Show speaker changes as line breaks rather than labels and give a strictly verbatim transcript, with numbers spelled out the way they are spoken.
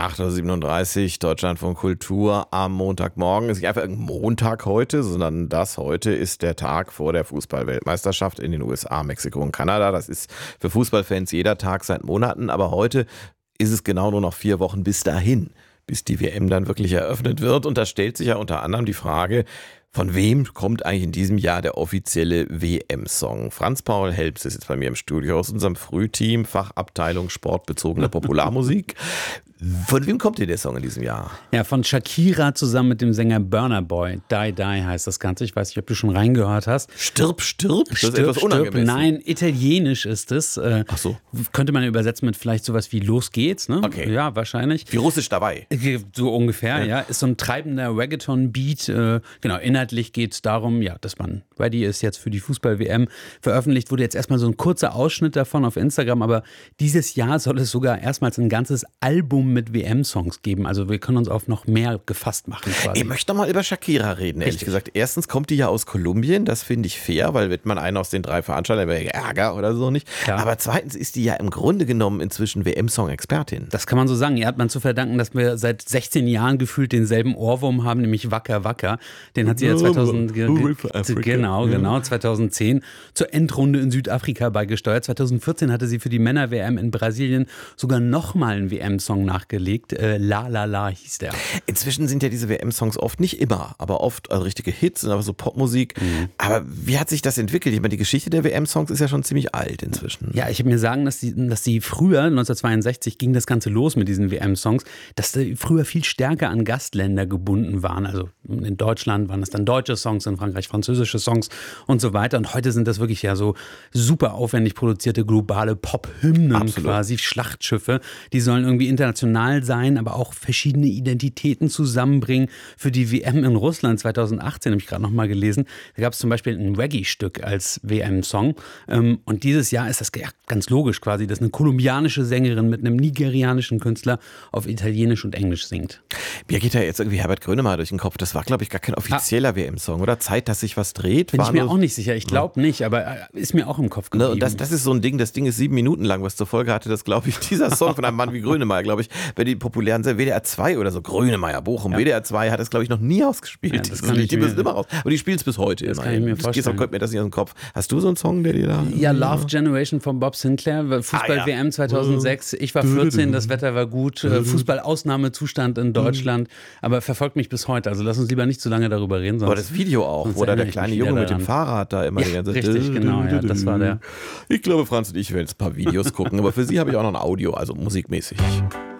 acht Uhr siebenunddreißig, Deutschlandfunk Kultur am Montagmorgen. Es ist nicht einfach irgendein Montag heute, sondern das heute ist der Tag vor der Fußball-Weltmeisterschaft in den U S A, Mexiko und Kanada. Das ist für Fußballfans jeder Tag seit Monaten, aber heute ist es genau nur noch vier Wochen bis dahin, bis die W M dann wirklich eröffnet wird. Und da stellt sich ja unter anderem die Frage, von wem kommt eigentlich in diesem Jahr der offizielle W M-Song? Franz-Paul Helps ist jetzt bei mir im Studio aus unserem Frühteam, Fachabteilung sportbezogene Popularmusik. Von wem kommt denn der Song in diesem Jahr?
Ja, von Shakira zusammen mit dem Sänger Burna Boy. Die Die heißt das Ganze. Ich weiß nicht, ob du schon reingehört hast.
Stirb, stirb? Das
stirb,
ist etwas unangemessen.
Nein, italienisch ist es.
Ach so.
Könnte man übersetzen mit vielleicht sowas wie Los geht's, ne?
Okay.
Ja, wahrscheinlich.
Wie russisch dabei.
So ungefähr, ja.
ja.
Ist so ein treibender Reggaeton-Beat. Genau, inhaltlich geht es darum, ja, dass man ready ist jetzt für die Fußball-W M. Veröffentlicht wurde jetzt erstmal so ein kurzer Ausschnitt davon auf Instagram, aber dieses Jahr soll es sogar erstmals ein ganzes Album mit W M-Songs geben. Also wir können uns auf noch mehr gefasst machen quasi.
Ich möchte mal über Shakira reden, ehrlich
Richtig.
gesagt. Erstens kommt die ja aus Kolumbien, das finde ich fair, weil wird man einen aus den drei Veranstaltern Ärger oder so nicht.
Ja.
Aber zweitens ist die ja im Grunde genommen inzwischen W M-Song-Expertin.
Das kann man so sagen. Ihr hat man zu verdanken, dass wir seit sechzehn Jahren gefühlt denselben Ohrwurm haben, nämlich Wacker Wacker. Den hat sie ja zweitausend, ge- ge- genau, genau, zweitausendzehn zur Endrunde in Südafrika beigesteuert. zweitausendvierzehn hatte sie für die Männer-W M in Brasilien sogar nochmal einen W M-Song nachgelegt. Äh, La La La hieß der.
Inzwischen sind ja diese W M-Songs oft, nicht immer, aber oft also richtige Hits, sind aber so Popmusik. Mhm. Aber wie hat sich das entwickelt? Ich meine, die Geschichte der W M-Songs ist ja schon ziemlich alt inzwischen.
Ja, ich habe mir sagen, dass die, dass die früher, neunzehnhundertzweiundsechzig, ging das Ganze los mit diesen W M-Songs, dass die früher viel stärker an Gastländer gebunden waren. Also in Deutschland waren es dann deutsche Songs, in Frankreich französische Songs und so weiter. Und heute sind das wirklich ja so super aufwendig produzierte globale Pop-Hymnen. Absolut. Quasi, Schlachtschiffe. Die sollen irgendwie international sein, aber auch verschiedene Identitäten zusammenbringen. Für die W M in Russland zweitausendachtzehn, habe ich gerade noch mal gelesen, da gab es zum Beispiel ein Reggae-Stück als W M-Song. Und dieses Jahr ist das ganz logisch quasi, dass eine kolumbianische Sängerin mit einem nigerianischen Künstler auf Italienisch und Englisch singt.
Mir geht ja jetzt irgendwie Herbert Grönemeyer durch den Kopf. Das war, glaube ich, gar kein offizieller ah. W M-Song, oder? Zeit, dass sich was dreht.
Bin
war
ich mir
nur
auch nicht sicher. Ich glaube nicht, aber ist mir auch im Kopf geblieben.
Ne, das, das ist so ein Ding, das Ding ist sieben Minuten lang, was zur Folge hatte, das, glaube ich, dieser Song von einem Mann wie Grönemeyer, glaube ich, bei den populären W D R zwei oder so, Grönemeyer, Bochum, ja. W D R zwei hat es, glaube ich, noch nie ausgespielt. Ja,
das
das Lied, die müssen immer raus. Aber die spielen es bis heute.
Das
immer.
kann ich mir vorstellen.
Kommt mir das nicht aus dem Kopf. Hast du so einen Song, der dir da...
Ja, Love Generation von Bob Sinclair, Fußball-W M ah, ja. zweitausendsechs. Ich war vierzehn, das Wetter war gut, Fußball-Ausnahmezustand in Deutschland, aber verfolgt mich bis heute. Also lass uns lieber nicht zu lange darüber reden. Sonst,
aber das Video auch, wo da der kleine Junge mit dem Fahrrad da immer
ja,
die ganze Zeit...
Richtig, genau, ja, das war der.
Ich glaube, Franz und ich werden jetzt ein paar Videos gucken, aber für sie habe ich auch noch ein Audio, also musikmäßig.